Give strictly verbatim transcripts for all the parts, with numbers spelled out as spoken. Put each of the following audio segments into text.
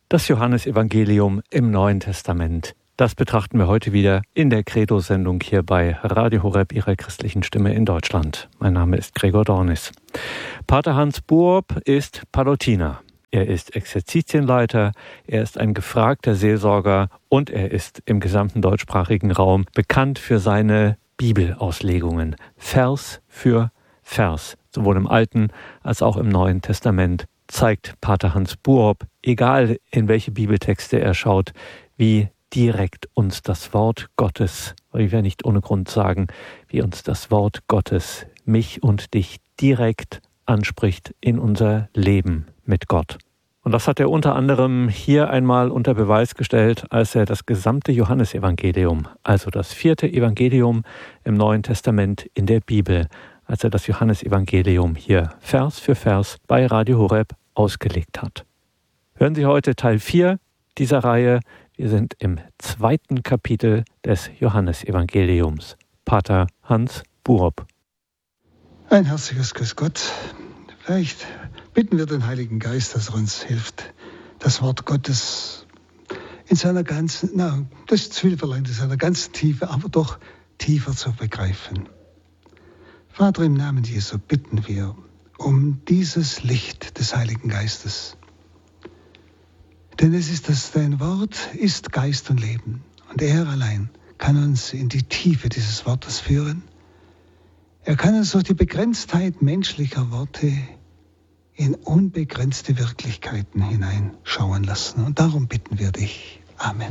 Das Johannesevangelium im Neuen Testament. Das betrachten wir heute wieder in der Credo-Sendung hier bei Radio Horeb, Ihrer christlichen Stimme in Deutschland. Mein Name ist Gregor Dornis. Pater Hans Buob ist Pallottiner. Er ist Exerzitienleiter, er ist ein gefragter Seelsorger und er ist im gesamten deutschsprachigen Raum bekannt für seine Bibelauslegungen, Vers für Vers, sowohl im Alten als auch im Neuen Testament. Zeigt Pater Hans Buob, egal in welche Bibeltexte er schaut, wie direkt uns das Wort Gottes, wie wir nicht ohne Grund sagen, wie uns das Wort Gottes mich und dich direkt anspricht in unser Leben mit Gott. Und das hat er unter anderem hier einmal unter Beweis gestellt, als er das gesamte Johannesevangelium, also das vierte Evangelium im Neuen Testament in der Bibel, als er das Johannesevangelium hier Vers für Vers bei Radio Horeb ausgelegt hat. Hören Sie heute Teil vier dieser Reihe. Wir sind im zweiten Kapitel des Johannesevangeliums. Pater Hans Buob. Ein herzliches Grüß Gott. Vielleicht bitten wir den Heiligen Geist, dass er uns hilft, das Wort Gottes in seiner ganzen, na, das ist zu viel verlangt, in seiner ganzen Tiefe, aber doch tiefer zu begreifen. Vater, im Namen Jesu bitten wir um dieses Licht des Heiligen Geistes. Denn es ist das, dein Wort ist Geist und Leben. Und er allein kann uns in die Tiefe dieses Wortes führen. Er kann uns durch die Begrenztheit menschlicher Worte in unbegrenzte Wirklichkeiten hineinschauen lassen. Und darum bitten wir dich. Amen.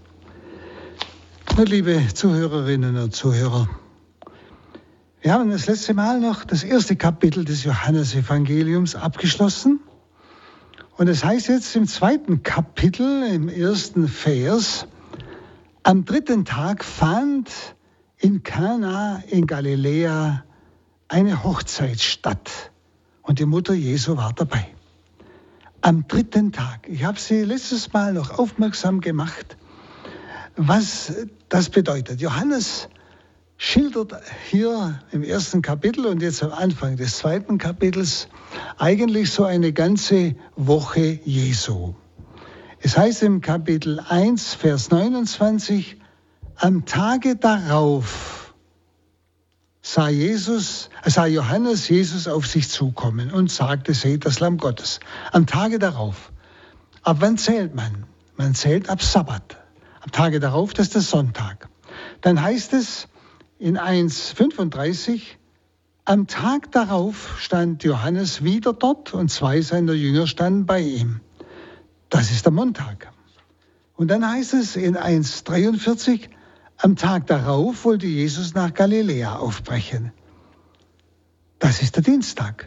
Und liebe Zuhörerinnen und Zuhörer, wir haben das letzte Mal noch das erste Kapitel des Johannesevangeliums abgeschlossen. Und es heißt jetzt im zweiten Kapitel, im ersten Vers, am dritten Tag fand in Kana in Galiläa eine Hochzeit statt. Und die Mutter Jesu war dabei. Am dritten Tag. Ich habe Sie letztes Mal noch aufmerksam gemacht, was das bedeutet. Johannes schildert hier im ersten Kapitel und jetzt am Anfang des zweiten Kapitels eigentlich so eine ganze Woche Jesu. Es heißt im Kapitel eins, Vers neunundzwanzig, am Tage darauf sah Jesus, sah Johannes Jesus auf sich zukommen und sagte, seht das Lamm Gottes. Am Tage darauf. Ab wann zählt man? Man zählt ab Sabbat. Am Tage darauf, das ist der Sonntag. Dann heißt es in eins fünfunddreißig, am Tag darauf stand Johannes wieder dort und zwei seiner Jünger standen bei ihm. Das ist der Montag. Und dann heißt es in eins dreiundvierzig, am Tag darauf wollte Jesus nach Galiläa aufbrechen. Das ist der Dienstag.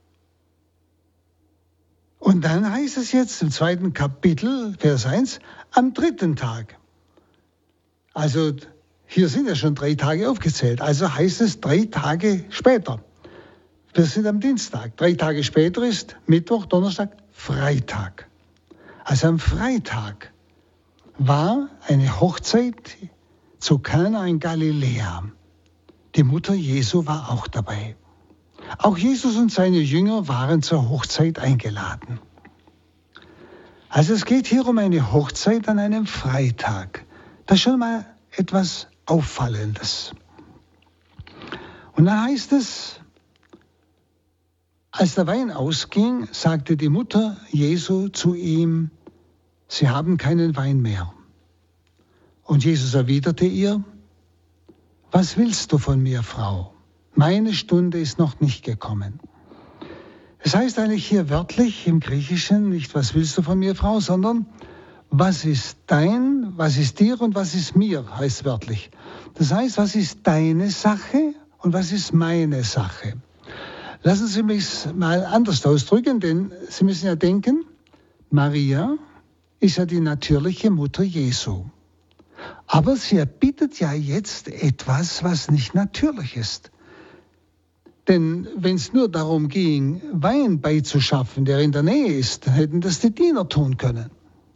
Und dann heißt es jetzt im zweiten Kapitel, Vers eins, am dritten Tag. Also hier sind ja schon drei Tage aufgezählt. Also heißt es drei Tage später. Wir sind am Dienstag. Drei Tage später ist Mittwoch, Donnerstag, Freitag. Also am Freitag war eine Hochzeit zu Kana in Galiläa. Die Mutter Jesu war auch dabei. Auch Jesus und seine Jünger waren zur Hochzeit eingeladen. Also es geht hier um eine Hochzeit an einem Freitag. Das ist schon mal etwas Auffallendes. Und dann heißt es, als der Wein ausging, sagte die Mutter Jesu zu ihm, sie haben keinen Wein mehr. Und Jesus erwiderte ihr, was willst du von mir, Frau? Meine Stunde ist noch nicht gekommen. Es heißt eigentlich hier wörtlich im Griechischen nicht, was willst du von mir, Frau, sondern was ist dein, was ist dir und was ist mir, heißt wörtlich. Das heißt, was ist deine Sache und was ist meine Sache? Lassen Sie mich mal anders ausdrücken, denn Sie müssen ja denken, Maria ist ja die natürliche Mutter Jesu. Aber sie erbittet ja jetzt etwas, was nicht natürlich ist. Denn wenn es nur darum ging, Wein beizuschaffen, der in der Nähe ist, dann hätten das die Diener tun können.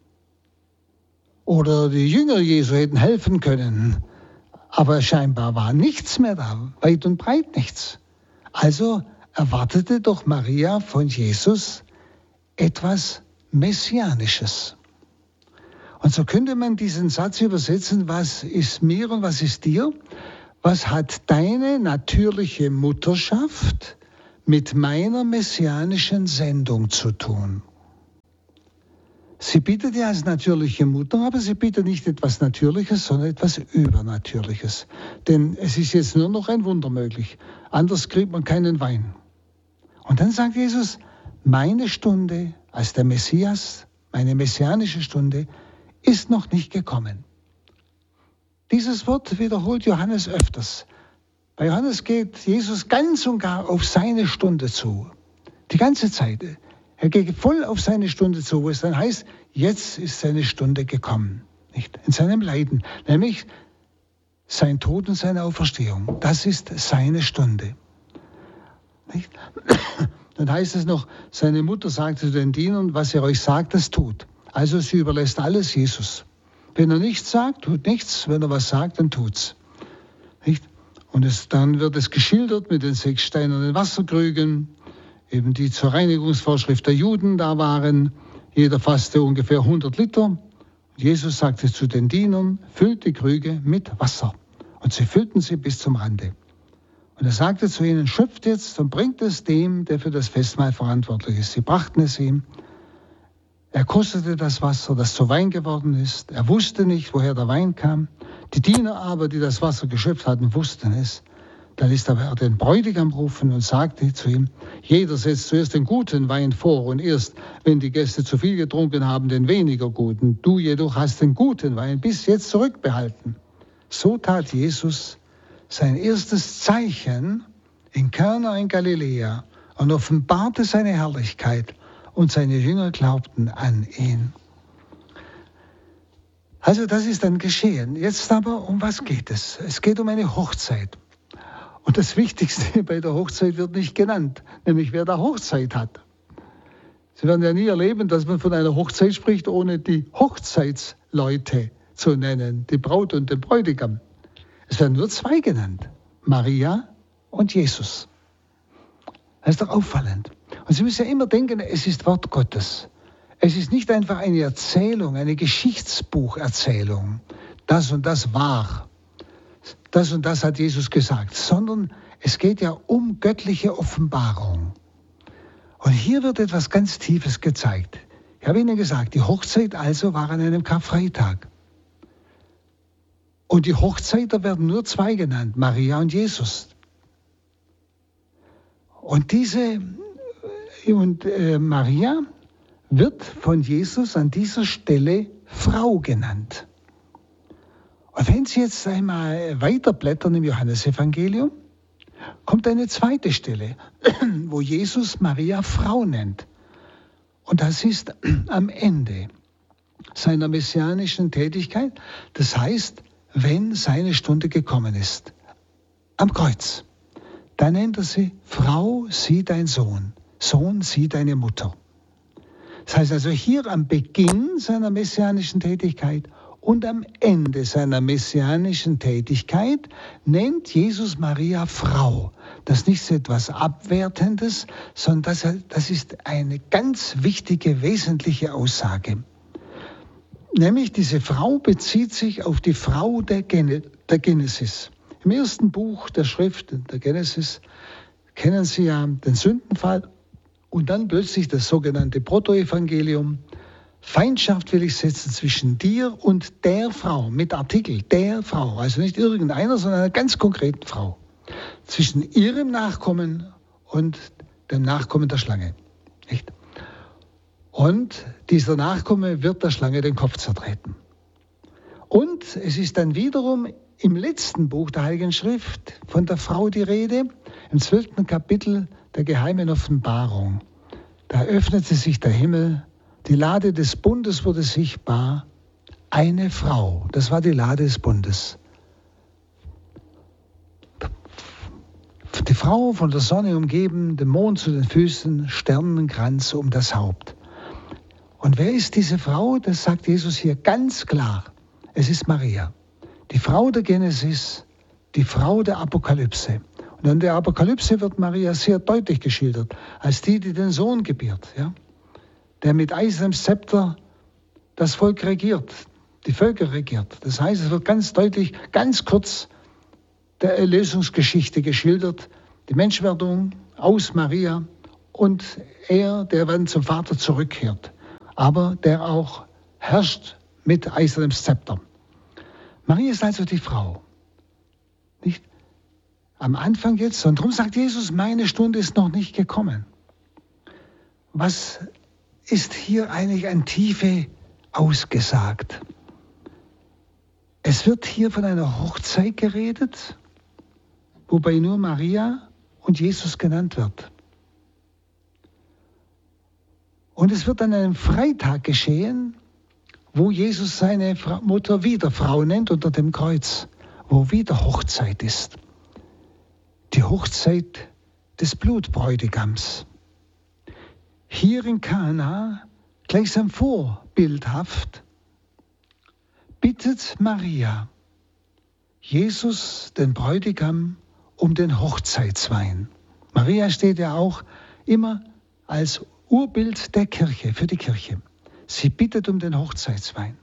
Oder die Jünger Jesu hätten helfen können. Aber scheinbar war nichts mehr da, weit und breit nichts. Also erwartete doch Maria von Jesus etwas Messianisches. Und so könnte man diesen Satz übersetzen, was ist mir und was ist dir? Was hat deine natürliche Mutterschaft mit meiner messianischen Sendung zu tun? Sie bietet ja als natürliche Mutter, aber sie bietet nicht etwas Natürliches, sondern etwas Übernatürliches. Denn es ist jetzt nur noch ein Wunder möglich. Anders kriegt man keinen Wein. Und dann sagt Jesus, meine Stunde als der Messias, meine messianische Stunde, ist noch nicht gekommen. Dieses Wort wiederholt Johannes öfters. Bei Johannes geht Jesus ganz und gar auf seine Stunde zu. Die ganze Zeit. Er geht voll auf seine Stunde zu, wo es dann heißt, jetzt ist seine Stunde gekommen. Nicht? In seinem Leiden, nämlich sein Tod und seine Auferstehung. Das ist seine Stunde. Nicht? Dann heißt es noch, seine Mutter sagte zu den Dienern, was er euch sagt, das tut. Also sie überlässt alles Jesus. Wenn er nichts sagt, tut nichts. Wenn er was sagt, dann tut's. Nicht? Und es, dann wird es geschildert mit den sechs steinernen Wasserkrügen, eben die zur Reinigungsvorschrift der Juden da waren. Jeder fasste ungefähr hundert Liter. Und Jesus sagte zu den Dienern, füllt die Krüge mit Wasser. Und sie füllten sie bis zum Rande. Und er sagte zu ihnen, schöpft jetzt und bringt es dem, der für das Festmahl verantwortlich ist. Sie brachten es ihm. Er kostete das Wasser, das zu Wein geworden ist. Er wusste nicht, woher der Wein kam. Die Diener aber, die das Wasser geschöpft hatten, wussten es. Da ließ er den Bräutigam rufen und sagte zu ihm, jeder setzt zuerst den guten Wein vor und erst, wenn die Gäste zu viel getrunken haben, den weniger guten. Du jedoch hast den guten Wein bis jetzt zurückbehalten. So tat Jesus sein erstes Zeichen in Kana in Galiläa und offenbarte seine Herrlichkeit und seine Jünger glaubten an ihn. Also das ist dann geschehen. Jetzt aber, um was geht es? Es geht um eine Hochzeit. Und das Wichtigste bei der Hochzeit wird nicht genannt, nämlich wer da Hochzeit hat. Sie werden ja nie erleben, dass man von einer Hochzeit spricht, ohne die Hochzeitsleute zu nennen, die Braut und den Bräutigam. Es werden nur zwei genannt, Maria und Jesus. Das ist doch auffallend. Und Sie müssen ja immer denken, es ist Wort Gottes. Es ist nicht einfach eine Erzählung, eine Geschichtsbucherzählung. Das und das war. Das und das hat Jesus gesagt, sondern es geht ja um göttliche Offenbarung. Und hier wird etwas ganz Tiefes gezeigt. Ich habe Ihnen gesagt, die Hochzeit also war an einem Karfreitag. Und die Hochzeiter werden nur zwei genannt, Maria und Jesus. Und diese und äh, Maria wird von Jesus an dieser Stelle Frau genannt. Und wenn Sie jetzt einmal weiterblättern im Johannesevangelium, kommt eine zweite Stelle, wo Jesus Maria Frau nennt. Und das ist am Ende seiner messianischen Tätigkeit. Das heißt, wenn seine Stunde gekommen ist, am Kreuz. Da nennt er sie, Frau, sieh dein Sohn, Sohn, sieh deine Mutter. Das heißt also hier am Beginn seiner messianischen Tätigkeit und am Ende seiner messianischen Tätigkeit nennt Jesus Maria Frau. Das ist nicht so etwas Abwertendes, sondern das, das ist eine ganz wichtige, wesentliche Aussage. Nämlich diese Frau bezieht sich auf die Frau der, Gen- der Genesis. Im ersten Buch der Schrift, der Genesis, kennen Sie ja den Sündenfall und dann plötzlich das sogenannte Protoevangelium. Feindschaft will ich setzen zwischen dir und der Frau, mit Artikel, der Frau, also nicht irgendeiner, sondern einer ganz konkreten Frau. Zwischen ihrem Nachkommen und dem Nachkommen der Schlange. Nicht? Und dieser Nachkomme wird der Schlange den Kopf zertreten. Und es ist dann wiederum im letzten Buch der Heiligen Schrift von der Frau die Rede, im zwölften Kapitel der geheimen Offenbarung. Da öffnete sich der Himmel, die Lade des Bundes wurde sichtbar, eine Frau, das war die Lade des Bundes. Die Frau von der Sonne umgeben, den Mond zu den Füßen, Sternenkranz um das Haupt. Und wer ist diese Frau? Das sagt Jesus hier ganz klar. Es ist Maria, die Frau der Genesis, die Frau der Apokalypse. Und in der Apokalypse wird Maria sehr deutlich geschildert, als die, die den Sohn gebiert, ja? Der mit eisernem Zepter das Volk regiert, die Völker regiert. Das heißt, es wird ganz deutlich, ganz kurz der Erlösungsgeschichte geschildert. Die Menschwerdung aus Maria und er, der dann zum Vater zurückkehrt, aber der auch herrscht mit eisernem Zepter. Maria ist also die Frau. Nicht am Anfang jetzt, und darum sagt Jesus, meine Stunde ist noch nicht gekommen. Was ist hier eigentlich an Tiefe ausgesagt? Es wird hier von einer Hochzeit geredet, wobei nur Maria und Jesus genannt wird. Und es wird an einem Freitag geschehen, wo Jesus seine Mutter wieder Frau nennt unter dem Kreuz, wo wieder Hochzeit ist. Die Hochzeit des Blutbräutigams. Hier in Kana, gleichsam vorbildhaft, bittet Maria Jesus, den Bräutigam, um den Hochzeitswein. Maria steht ja auch immer als Urbild der Kirche, für die Kirche. Sie bittet um den Hochzeitswein.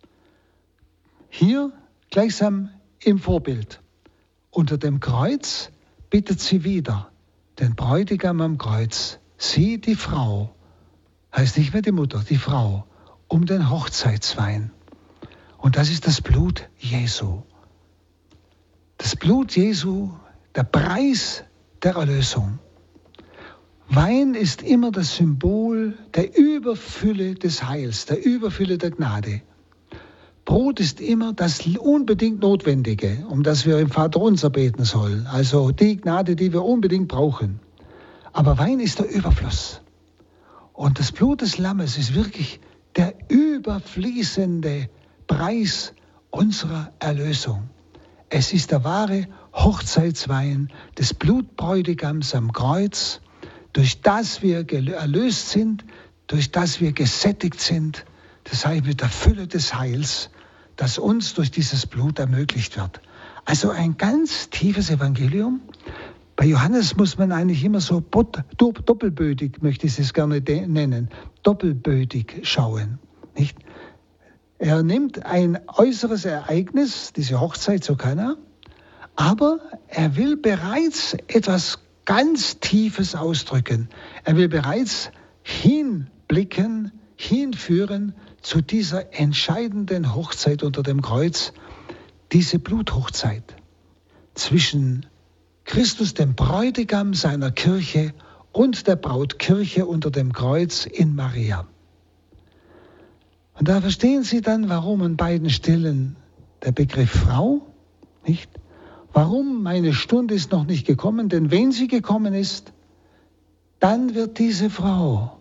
Hier gleichsam im Vorbild. Unter dem Kreuz bittet sie wieder den Bräutigam am Kreuz, sie, die Frau, heißt nicht mehr die Mutter, die Frau, um den Hochzeitswein. Und das ist das Blut Jesu. Das Blut Jesu, der Preis der Erlösung. Wein ist immer das Symbol der Überfülle des Heils, der Überfülle der Gnade. Brot ist immer das unbedingt Notwendige, um das wir im Vaterunser beten sollen. Also die Gnade, die wir unbedingt brauchen. Aber Wein ist der Überfluss. Und das Blut des Lammes ist wirklich der überfließende Preis unserer Erlösung. Es ist der wahre Hochzeitswein des Blutbräutigams am Kreuz, durch das wir erlöst sind, durch das wir gesättigt sind, das heißt mit der Fülle des Heils, das uns durch dieses Blut ermöglicht wird. Also ein ganz tiefes Evangelium. Bei Johannes muss man eigentlich immer so doppelbödig, möchte ich es gerne nennen, doppelbödig schauen. Nicht? Er nimmt ein äußeres Ereignis, diese Hochzeit zu Kana, aber er will bereits etwas ganz Tiefes ausdrücken. Er will bereits hinblicken, hinführen zu dieser entscheidenden Hochzeit unter dem Kreuz, diese Bluthochzeit zwischen Christus, dem Bräutigam seiner Kirche, und der Brautkirche unter dem Kreuz in Maria. Und da verstehen Sie dann, warum an beiden Stellen der Begriff Frau, nicht? Warum meine Stunde ist noch nicht gekommen, denn wenn sie gekommen ist, dann wird diese Frau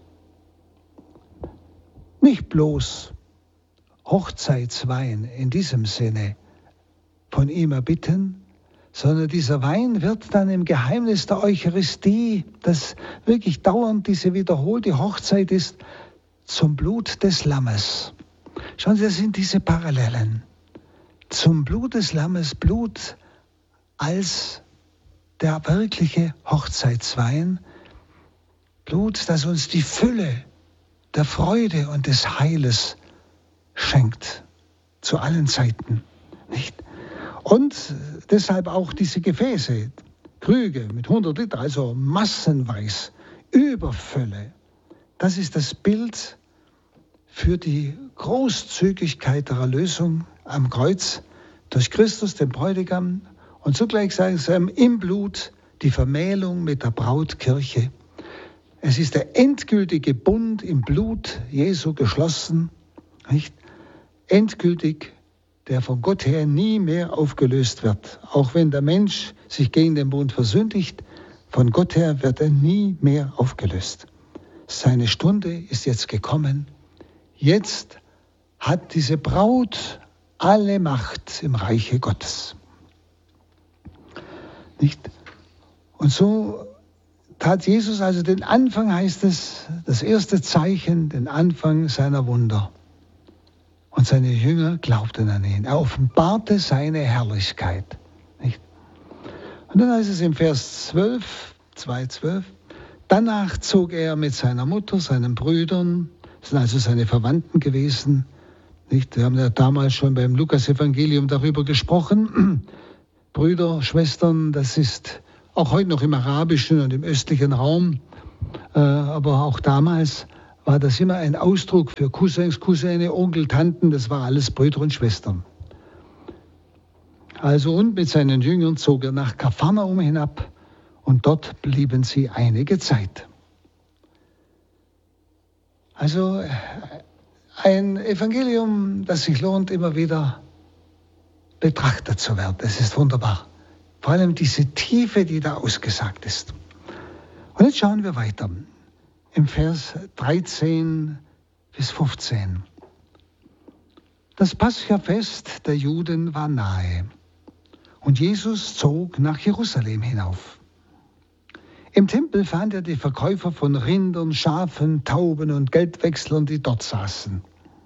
nicht bloß Hochzeitswein in diesem Sinne von ihm erbitten, sondern dieser Wein wird dann im Geheimnis der Eucharistie, das wirklich dauernd diese wiederholte Hochzeit ist, zum Blut des Lammes. Schauen Sie, das sind diese Parallelen. Zum Blut des Lammes, Blut als der wirkliche Hochzeitswein, Blut, das uns die Fülle der Freude und des Heiles schenkt, zu allen Zeiten, nicht? Und deshalb auch diese Gefäße, Krüge mit hundert Liter, also massenweise, Überfülle. Das ist das Bild für die Großzügigkeit der Erlösung am Kreuz durch Christus, den Bräutigam, und zugleich sagen sie im Blut die Vermählung mit der Brautkirche. Es ist der endgültige Bund im Blut Jesu geschlossen, nicht? Endgültig, der von Gott her nie mehr aufgelöst wird. Auch wenn der Mensch sich gegen den Bund versündigt, von Gott her wird er nie mehr aufgelöst. Seine Stunde ist jetzt gekommen. Jetzt hat diese Braut alle Macht im Reiche Gottes. Nicht? Und so tat Jesus also den Anfang, heißt es, das erste Zeichen, den Anfang seiner Wunder. Und seine Jünger glaubten an ihn. Er offenbarte seine Herrlichkeit. Nicht? Und dann heißt es im Vers zwölf, zwei zwölf, danach zog er mit seiner Mutter, seinen Brüdern, das sind also seine Verwandten gewesen, Nicht? Wir haben ja damals schon beim Lukas-Evangelium darüber gesprochen. Brüder, Schwestern, das ist auch heute noch im arabischen und im östlichen Raum, äh, aber auch damals war das immer ein Ausdruck für Cousins, Cousine, Onkel, Tanten, das war alles Brüder und Schwestern. Also und mit seinen Jüngern zog er nach Kapharnaum hinab und dort blieben sie einige Zeit. Also ein Evangelium, das sich lohnt, immer wieder betrachtet zu werden. Das ist wunderbar. Vor allem diese Tiefe, die da ausgesagt ist. Und jetzt schauen wir weiter. Im Vers dreizehn bis fünfzehn. Das Paschafest der Juden war nahe. Und Jesus zog nach Jerusalem hinauf. Im Tempel fand er die Verkäufer von Rindern, Schafen, Tauben und Geldwechslern, die dort saßen.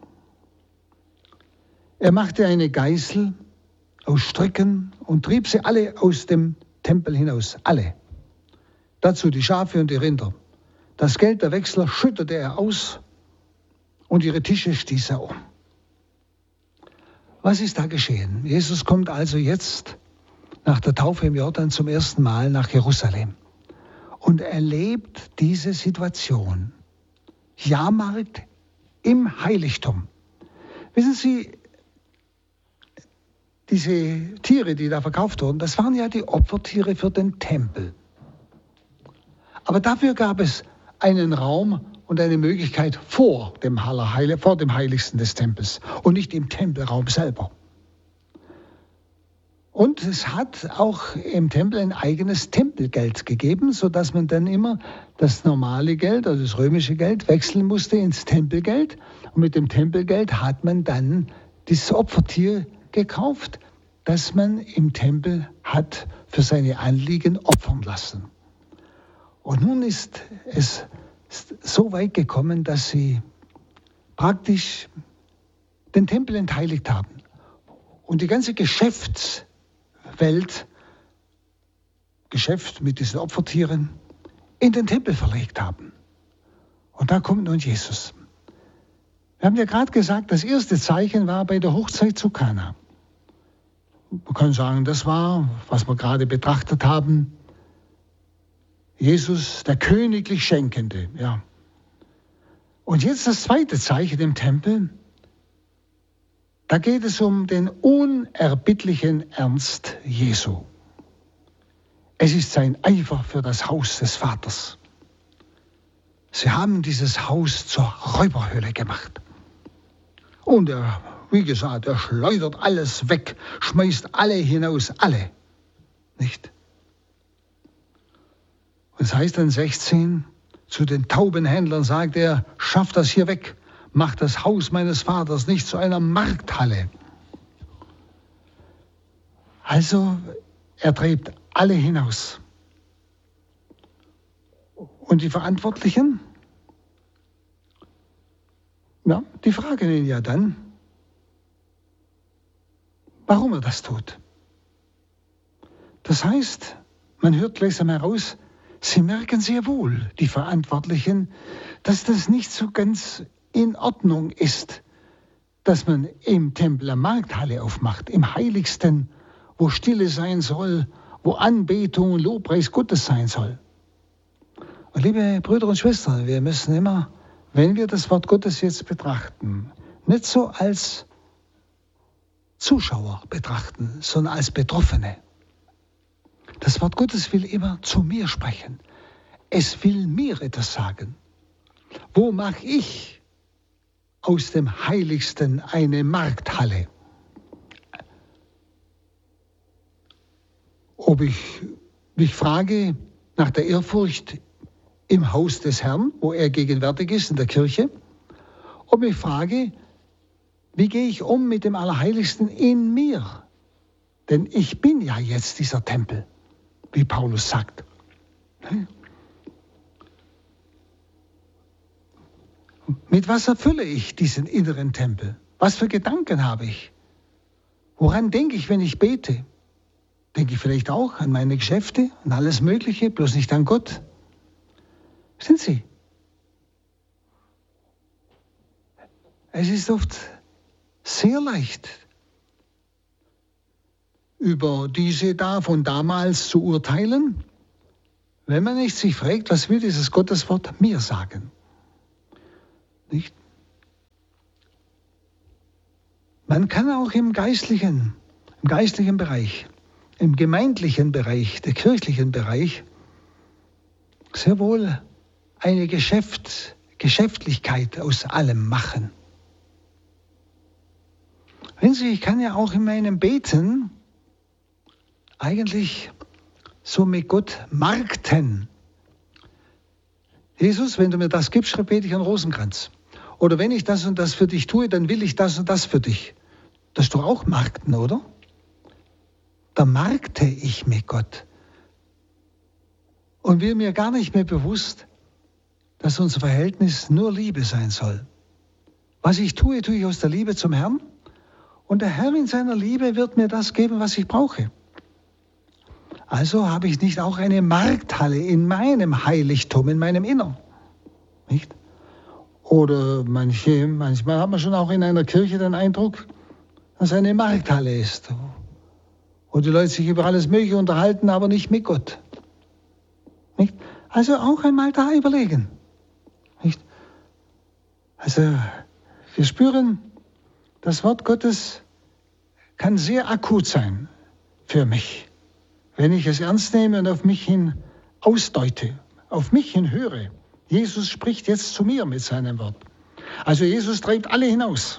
Er machte eine Geißel aus Stricken und trieb sie alle aus dem Tempel hinaus. Alle. Dazu die Schafe und die Rinder. Das Geld der Wechsler schüttete er aus und ihre Tische stieß er um. Was ist da geschehen? Jesus kommt also jetzt nach der Taufe im Jordan zum ersten Mal nach Jerusalem und erlebt diese Situation. Jahrmarkt im Heiligtum. Wissen Sie, diese Tiere, die da verkauft wurden, das waren ja die Opfertiere für den Tempel. Aber dafür gab es einen Raum und eine Möglichkeit vor dem Allerheil, vor dem Heiligsten des Tempels und nicht im Tempelraum selber. Und es hat auch im Tempel ein eigenes Tempelgeld gegeben, sodass man dann immer das normale Geld, also das römische Geld, wechseln musste ins Tempelgeld. Und mit dem Tempelgeld hat man dann dieses Opfertier gekauft, das man im Tempel hat für seine Anliegen opfern lassen. Und nun ist es so weit gekommen, dass sie praktisch den Tempel entheiligt haben und die ganze Geschäftswelt, Geschäft mit diesen Opfertieren, in den Tempel verlegt haben. Und da kommt nun Jesus. Wir haben ja gerade gesagt, das erste Zeichen war bei der Hochzeit zu Kana. Man kann sagen, das war, was wir gerade betrachtet haben, Jesus, der königlich Schenkende. Ja. Und jetzt das zweite Zeichen im Tempel. Da geht es um den unerbittlichen Ernst Jesu. Es ist sein Eifer für das Haus des Vaters. Sie haben dieses Haus zur Räuberhöhle gemacht. Und er, wie gesagt, er schleudert alles weg, schmeißt alle hinaus, alle. Nicht? Und es heißt dann sechzehn, zu den Taubenhändlern sagt er, schafft das hier weg, macht das Haus meines Vaters nicht zu einer Markthalle. Also er treibt alle hinaus. Und die Verantwortlichen, ja, die fragen ihn ja dann, warum er das tut. Das heißt, man hört gleichsam heraus, sie merken sehr wohl, die Verantwortlichen, dass das nicht so ganz in Ordnung ist, dass man im Tempel eine Markthalle aufmacht, im Heiligsten, wo Stille sein soll, wo Anbetung und Lobpreis Gottes sein soll. Und liebe Brüder und Schwestern, wir müssen immer, wenn wir das Wort Gottes jetzt betrachten, nicht so als Zuschauer betrachten, sondern als Betroffene. Das Wort Gottes will immer zu mir sprechen. Es will mir etwas sagen. Wo mache ich aus dem Heiligsten eine Markthalle? Ob ich mich frage nach der Ehrfurcht im Haus des Herrn, wo er gegenwärtig ist, in der Kirche, ob ich frage, wie gehe ich um mit dem Allerheiligsten in mir? Denn ich bin ja jetzt dieser Tempel, wie Paulus sagt. Mit was erfülle ich diesen inneren Tempel? Was für Gedanken habe ich? Woran denke ich, wenn ich bete? Denke ich vielleicht auch an meine Geschäfte, an alles Mögliche, bloß nicht an Gott? Sind Sie? Es ist oft sehr leicht, über diese da von damals zu urteilen, wenn man nicht sich fragt, was will dieses Gotteswort mir sagen? Nicht? Man kann auch im geistlichen, im geistlichen Bereich, im gemeindlichen Bereich, der kirchlichen Bereich, sehr wohl eine Geschäft, Geschäftlichkeit aus allem machen. Wenn Sie, ich kann ja auch in meinem Beten eigentlich so mit Gott markten. Jesus, wenn du mir das gibst, bete ich einen Rosenkranz. Oder wenn ich das und das für dich tue, dann will ich das und das für dich. Das ist doch auch markten, oder? Da markte ich mit Gott. Und wird mir gar nicht mehr bewusst, dass unser Verhältnis nur Liebe sein soll. Was ich tue, tue ich aus der Liebe zum Herrn. Und der Herr in seiner Liebe wird mir das geben, was ich brauche. Also habe ich nicht auch eine Markthalle in meinem Heiligtum, in meinem Innern. Nicht? Oder manche, manchmal hat man schon auch in einer Kirche den Eindruck, dass eine Markthalle ist, wo die Leute sich über alles Mögliche unterhalten, aber nicht mit Gott. Nicht? Also auch einmal da überlegen. Nicht? Also wir spüren, das Wort Gottes kann sehr akut sein für mich. Wenn ich es ernst nehme und auf mich hin ausdeute, auf mich hin höre. Jesus spricht jetzt zu mir mit seinem Wort. Also Jesus treibt alle hinaus.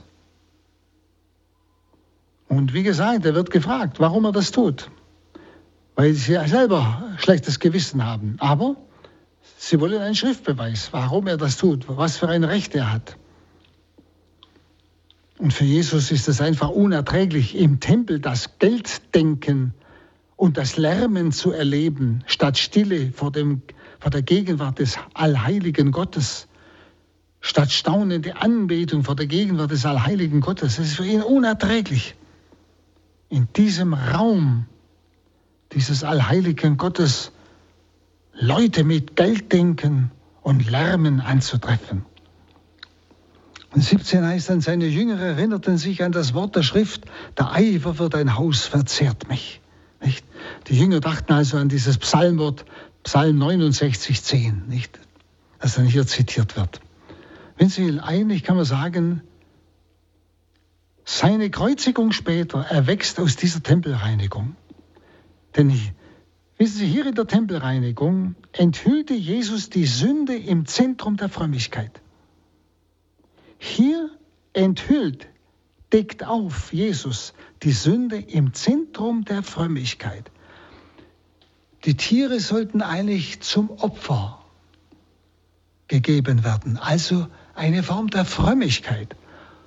Und wie gesagt, er wird gefragt, warum er das tut. Weil sie selber schlechtes Gewissen haben. Aber sie wollen einen Schriftbeweis, warum er das tut, was für ein Recht er hat. Und für Jesus ist es einfach unerträglich, im Tempel das Gelddenken und das Lärmen zu erleben, statt Stille vor, dem, vor der Gegenwart des allheiligen Gottes, statt staunende Anbetung vor der Gegenwart des allheiligen Gottes. Es ist für ihn unerträglich, in diesem Raum dieses allheiligen Gottes Leute mit Gelddenken und Lärmen anzutreffen. Und siebzehn heißt dann, seine Jünger erinnerten sich an das Wort der Schrift, der Eifer für dein Haus verzehrt mich. Nicht? Die Jünger dachten also an dieses Psalmwort, Psalm neunundsechzig, zehn, nicht? Das dann hier zitiert wird. Wenn Sie eigentlich kann man sagen, seine Kreuzigung später erwächst aus dieser Tempelreinigung. Denn wissen Sie, hier in der Tempelreinigung enthüllte Jesus die Sünde im Zentrum der Frömmigkeit. Hier enthüllt, deckt auf Jesus die Sünde im Zentrum der Frömmigkeit. Die Tiere sollten eigentlich zum Opfer gegeben werden, also eine Form der Frömmigkeit.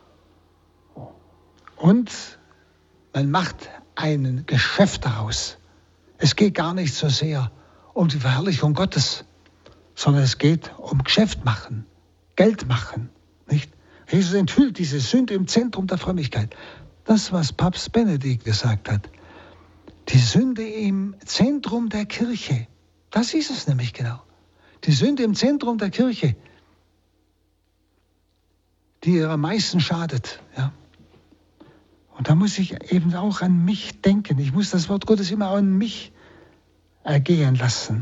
Und man macht ein Geschäft daraus. Es geht gar nicht so sehr um die Verherrlichung Gottes, sondern es geht um Geschäft machen, Geld machen, nicht? Jesus enthüllt diese Sünde im Zentrum der Frömmigkeit. Das, was Papst Benedikt gesagt hat. Die Sünde im Zentrum der Kirche. Das ist es nämlich genau. Die Sünde im Zentrum der Kirche, die ihr am meisten schadet. Ja. Und da muss ich eben auch an mich denken. Ich muss das Wort Gottes immer auch an mich ergehen lassen.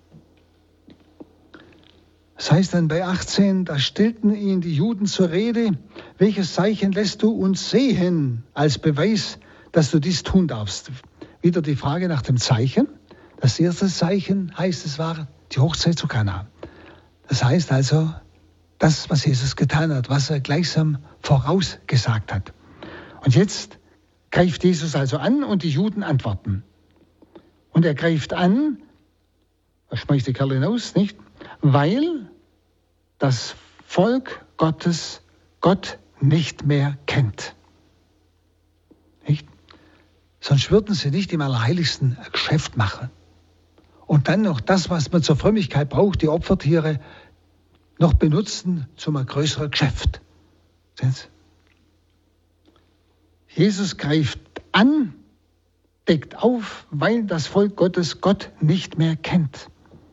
Das heißt dann bei achtzehn, da stellten ihn die Juden zur Rede, welches Zeichen lässt du uns sehen als Beweis, dass du dies tun darfst? Wieder die Frage nach dem Zeichen. Das erste Zeichen, heißt es, war die Hochzeit zu Kana. Das heißt also, das, was Jesus getan hat, was er gleichsam vorausgesagt hat. Und jetzt greift Jesus also an und die Juden antworten. Und er greift an, da schmeißt die Kerle hinaus, nicht? Weil das Volk Gottes Gott nicht mehr kennt. Nicht? Sonst würden sie nicht im Allerheiligsten ein Geschäft machen. Und dann noch das, was man zur Frömmigkeit braucht, die Opfertiere, noch benutzen zum ein größeren Geschäft. Sehen Sie? Jesus greift an, deckt auf, weil das Volk Gottes Gott nicht mehr kennt.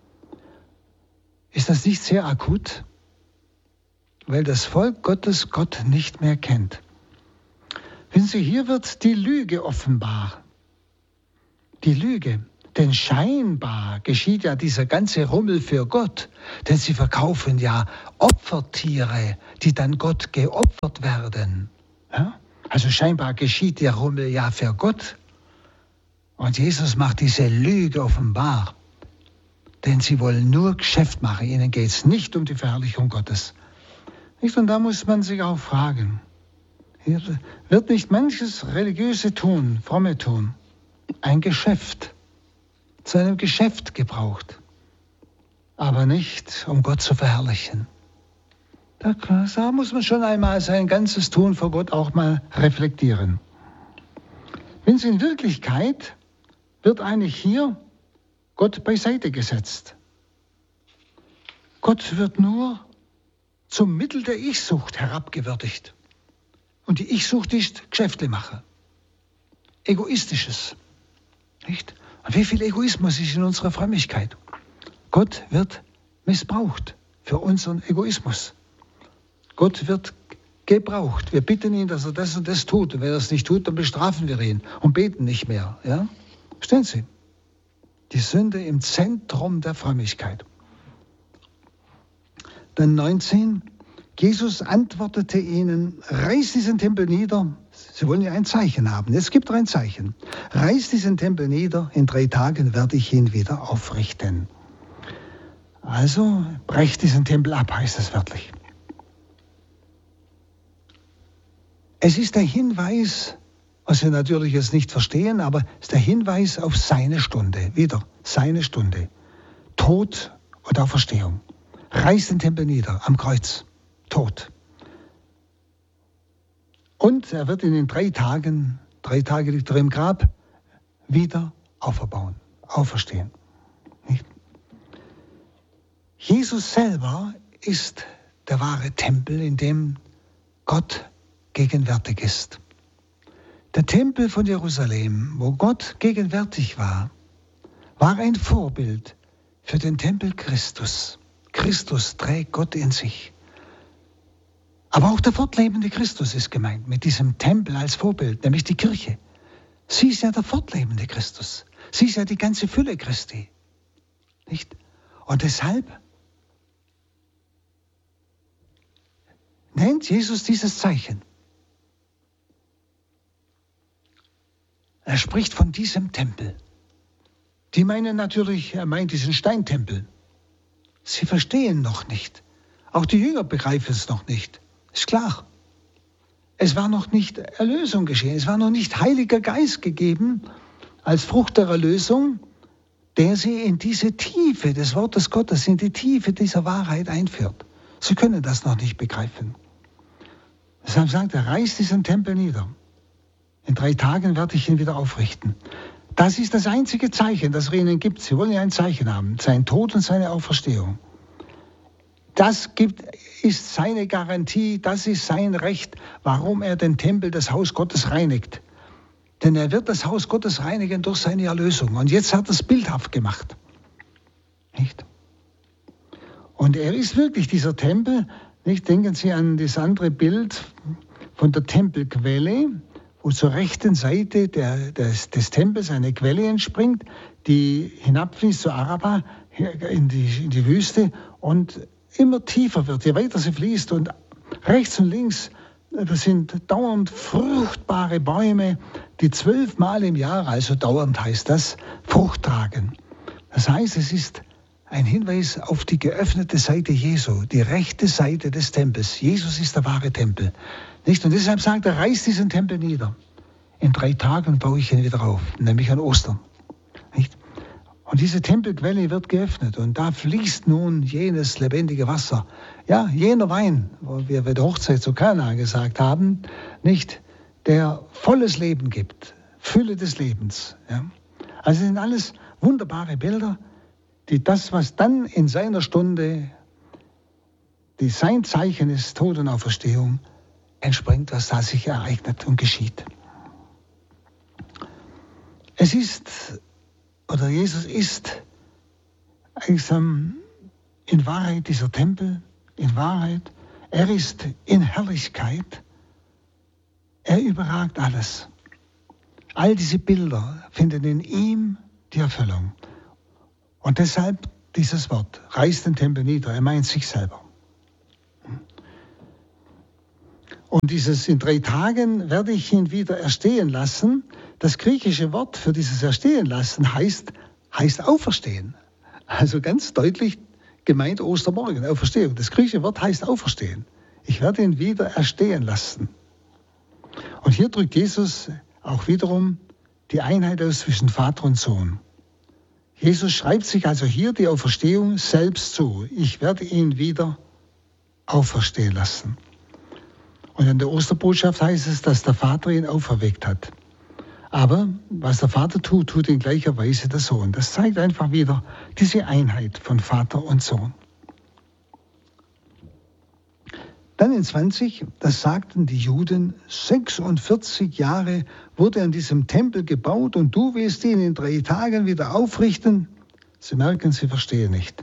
Ist das nicht sehr akut? Weil das Volk Gottes Gott nicht mehr kennt. Wissen Sie, hier wird die Lüge offenbar. Die Lüge. Denn scheinbar geschieht ja dieser ganze Rummel für Gott. Denn sie verkaufen ja Opfertiere, die dann Gott geopfert werden. Ja? Also scheinbar geschieht der Rummel ja für Gott. Und Jesus macht diese Lüge offenbar. Denn sie wollen nur Geschäft machen. Ihnen geht es nicht um die Verherrlichung Gottes. Nicht? Und da muss man sich auch fragen. Hier wird nicht manches religiöse Tun, fromme Tun, ein Geschäft, zu einem Geschäft gebraucht, aber nicht, um Gott zu verherrlichen. Da, da muss man schon einmal sein ganzes Tun vor Gott auch mal reflektieren. Wenn Sie in Wirklichkeit wird eigentlich hier Gott beiseite gesetzt. Gott wird nur zum Mittel der Ich-Sucht herabgewürdigt. Und die Ich-Sucht ist Geschäfte machen. Egoistisches. Nicht? Und wie viel Egoismus ist in unserer Frömmigkeit? Gott wird missbraucht für unseren Egoismus. Gott wird gebraucht. Wir bitten ihn, dass er das und das tut. Und wenn er es nicht tut, dann bestrafen wir ihn und beten nicht mehr. Ja? Verstehen Sie? Die Sünde im Zentrum der Frömmigkeit. Dann neunzehn. Jesus antwortete ihnen, reißt diesen Tempel nieder. Sie wollen ja ein Zeichen haben. Es gibt ein Zeichen. Reißt diesen Tempel nieder. In drei Tagen werde ich ihn wieder aufrichten. Also brecht diesen Tempel ab, heißt es wörtlich. Es ist der Hinweis, was wir natürlich jetzt nicht verstehen, aber es ist der Hinweis auf seine Stunde. Wieder seine Stunde. Tod und Auferstehung. Reißt den Tempel nieder am Kreuz. Tod. Und er wird ihn in drei Tagen, drei Tage liegt er im Grab, wieder auferbauen, auferstehen. Nicht? Jesus selber ist der wahre Tempel, in dem Gott gegenwärtig ist. Der Tempel von Jerusalem, wo Gott gegenwärtig war, war ein Vorbild für den Tempel Christus. Christus trägt Gott in sich. Aber auch der fortlebende Christus ist gemeint mit diesem Tempel als Vorbild, nämlich die Kirche. Sie ist ja der fortlebende Christus. Sie ist ja die ganze Fülle Christi. Nicht? Und deshalb nennt Jesus dieses Zeichen. Er spricht von diesem Tempel. Die meinen natürlich, er meint diesen Steintempel. Sie verstehen noch nicht. Auch die Jünger begreifen es noch nicht. Ist klar. Es war noch nicht Erlösung geschehen. Es war noch nicht Heiliger Geist gegeben als Frucht der Erlösung, der sie in diese Tiefe des Wortes Gottes, in die Tiefe dieser Wahrheit einführt. Sie können das noch nicht begreifen. Deshalb sagt er, reißt diesen Tempel nieder. In drei Tagen werde ich ihn wieder aufrichten. Das ist das einzige Zeichen, das er ihnen gibt. Sie wollen ja ein Zeichen haben. Sein Tod und seine Auferstehung. Das gibt, ist seine Garantie, das ist sein Recht, warum er den Tempel, das Haus Gottes reinigt. Denn er wird das Haus Gottes reinigen durch seine Erlösung. Und jetzt hat er es bildhaft gemacht. Nicht? Und er ist wirklich dieser Tempel. Nicht? Denken Sie an das andere Bild von der Tempelquelle, wo zur rechten Seite der, des, des Tempels eine Quelle entspringt, die hinabfließt zu Araba, in die, in die Wüste und immer tiefer wird, je weiter sie fließt. Und rechts und links das sind dauernd fruchtbare Bäume, die zwölfmal im Jahr, also dauernd heißt das, Frucht tragen. Das heißt, es ist ein Hinweis auf die geöffnete Seite Jesu, die rechte Seite des Tempels. Jesus ist der wahre Tempel. Nicht? Und deshalb sagt er, reiß diesen Tempel nieder. In drei Tagen baue ich ihn wieder auf, nämlich an Ostern. Nicht? Und diese Tempelquelle wird geöffnet und da fließt nun jenes lebendige Wasser. Ja, jener Wein, wo wir bei der Hochzeit zu Kana gesagt haben, nicht, der volles Leben gibt, Fülle des Lebens. Ja? Also es sind alles wunderbare Bilder, die das, was dann in seiner Stunde, die sein Zeichen ist, Tod und Auferstehung, entspringt, was da sich ereignet und geschieht. Es ist, oder Jesus ist eigentlich in Wahrheit dieser Tempel, in Wahrheit, er ist in Herrlichkeit, er überragt alles. All diese Bilder finden in ihm die Erfüllung. Und deshalb dieses Wort, reißt den Tempel nieder, er meint sich selber. Und dieses in drei Tagen werde ich ihn wieder erstehen lassen. Das griechische Wort für dieses Erstehen lassen heißt, heißt Auferstehen. Also ganz deutlich gemeint Ostermorgen, Auferstehung. Das griechische Wort heißt Auferstehen. Ich werde ihn wieder erstehen lassen. Und hier drückt Jesus auch wiederum die Einheit aus zwischen Vater und Sohn. Jesus schreibt sich also hier die Auferstehung selbst zu. Ich werde ihn wieder auferstehen lassen. Und in der Osterbotschaft heißt es, dass der Vater ihn auferweckt hat. Aber was der Vater tut, tut in gleicher Weise der Sohn. Das zeigt einfach wieder diese Einheit von Vater und Sohn. Dann in zwanzig, das sagten die Juden, sechsundvierzig Jahre wurde an diesem Tempel gebaut und du willst ihn in drei Tagen wieder aufrichten. Sie merken, sie verstehen nicht.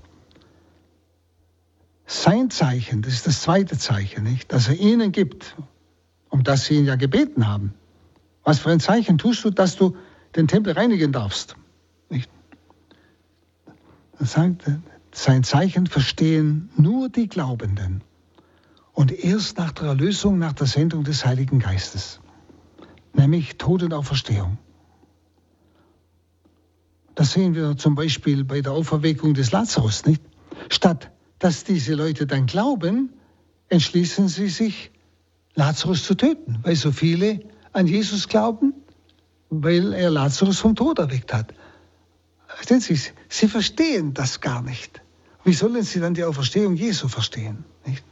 Sein Zeichen, das ist das zweite Zeichen, nicht, das er ihnen gibt, um das sie ihn ja gebeten haben. Was für ein Zeichen tust du, dass du den Tempel reinigen darfst? Nicht? Er sagt, sein Zeichen verstehen nur die Glaubenden. Und erst nach der Erlösung, nach der Sendung des Heiligen Geistes. Nämlich Tod und Auferstehung. Das sehen wir zum Beispiel bei der Auferweckung des Lazarus, nicht? Statt dass diese Leute dann glauben, entschließen sie sich, Lazarus zu töten, weil so viele an Jesus glauben, weil er Lazarus vom Tod erweckt hat. Verstehen Sie, sie verstehen das gar nicht. Wie sollen sie dann die Auferstehung Jesu verstehen? Nicht?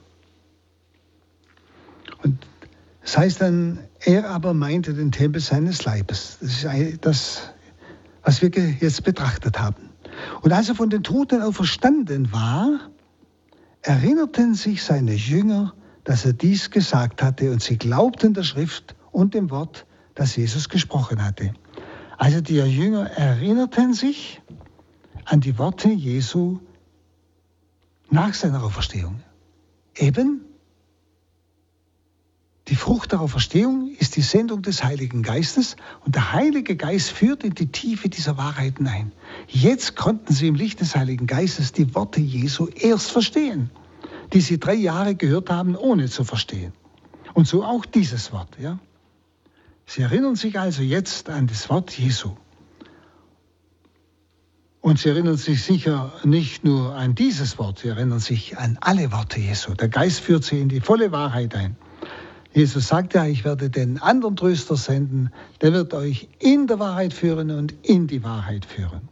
Und das heißt dann, er aber meinte den Tempel seines Leibes. Das ist das, was wir jetzt betrachtet haben. Und als er von den Toten auferstanden war, erinnerten sich seine Jünger, dass er dies gesagt hatte, und sie glaubten der Schrift und dem Wort, das Jesus gesprochen hatte. Also die Jünger erinnerten sich an die Worte Jesu nach seiner Auferstehung. Eben, die Frucht der Auferstehung ist die Sendung des Heiligen Geistes und der Heilige Geist führt in die Tiefe dieser Wahrheiten ein. Jetzt konnten sie im Licht des Heiligen Geistes die Worte Jesu erst verstehen, die sie drei Jahre gehört haben, ohne zu verstehen. Und so auch dieses Wort. Ja? Sie erinnern sich also jetzt an das Wort Jesu. Und sie erinnern sich sicher nicht nur an dieses Wort, sie erinnern sich an alle Worte Jesu. Der Geist führt sie in die volle Wahrheit ein. Jesus sagt ja, ich werde den anderen Tröster senden, der wird euch in der Wahrheit führen und in die Wahrheit führen.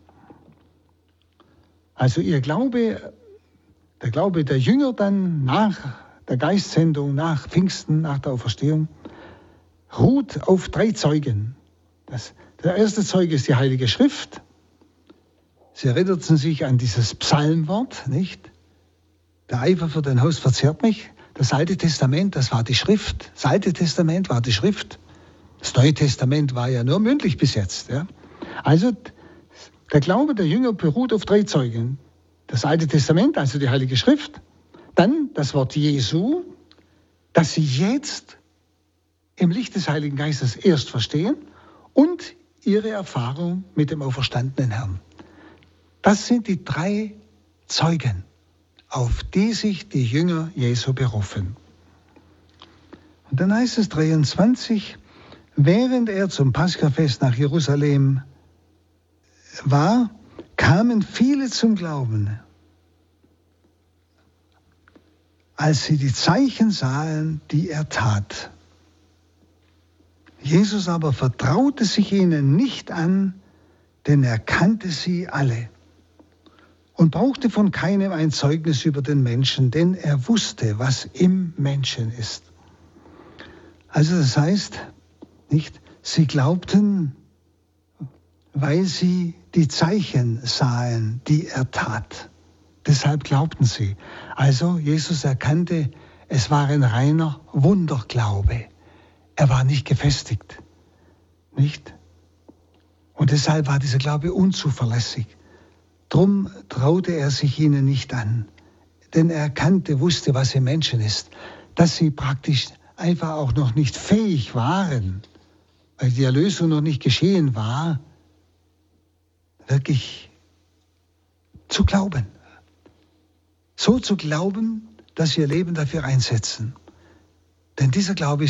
Also ihr Glaube, der Glaube der Jünger dann nach der Geistsendung, nach Pfingsten, nach der Auferstehung, ruht auf drei Zeugen. Das, der erste Zeuge ist die Heilige Schrift. Sie erinnerten sich an dieses Psalmwort, nicht? Der Eifer für dein Haus verzehrt mich. Das Alte Testament, das war die Schrift. Das Alte Testament war die Schrift. Das Neue Testament war ja nur mündlich bis jetzt. Ja? Also der Glaube der Jünger beruht auf drei Zeugen. Das Alte Testament, also die Heilige Schrift. Dann das Wort Jesu, das sie jetzt im Licht des Heiligen Geistes erst verstehen. Und ihre Erfahrung mit dem auferstandenen Herrn. Das sind die drei Zeugen, auf die sich die Jünger Jesu berufen. Und dann heißt es dreiundzwanzig, während er zum Paschafest nach Jerusalem war, kamen viele zum Glauben, als sie die Zeichen sahen, die er tat. Jesus aber vertraute sich ihnen nicht an, denn er kannte sie alle. Und brauchte von keinem ein Zeugnis über den Menschen, denn er wusste, was im Menschen ist. Also das heißt, nicht, sie glaubten, weil sie die Zeichen sahen, die er tat. Deshalb glaubten sie. Also Jesus erkannte, es war ein reiner Wunderglaube. Er war nicht gefestigt. Nicht? Und deshalb war dieser Glaube unzuverlässig. Drum traute er sich ihnen nicht an, denn er erkannte, wusste, was im Menschen ist, dass sie praktisch einfach auch noch nicht fähig waren, weil die Erlösung noch nicht geschehen war, wirklich zu glauben. So zu glauben, dass wir ihr Leben dafür einsetzen. Denn dieser Glaube